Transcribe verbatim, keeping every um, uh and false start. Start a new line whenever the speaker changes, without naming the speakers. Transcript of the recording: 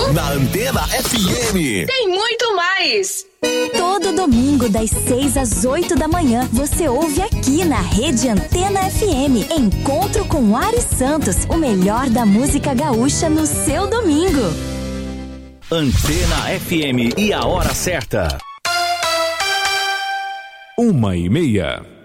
Na Antena F M.
Tem muito mais.
Todo domingo, das seis às oito da manhã, você ouve aqui na Rede Antena F M. Encontro com Ari Santos, o melhor da música gaúcha no seu domingo.
Antena F M e a hora certa. Uma e meia.